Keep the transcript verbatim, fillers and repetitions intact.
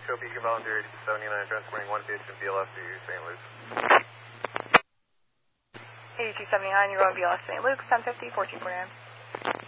Echo Beacon Volunteer eighty-two seventy-nine, transporting one patient B L S to Saint Luke's. eighty-two seventy-nine, you're going B L S Saint Luke's, ten fifty, fourteen forty-nine.